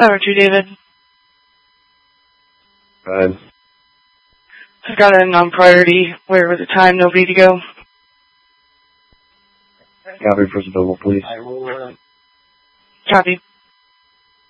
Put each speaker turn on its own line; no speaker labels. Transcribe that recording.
Power 2, David.
Go ahead.
I've got a non-priority. Where was the time? Nobody to go.
Copy, first available, please.
Copy.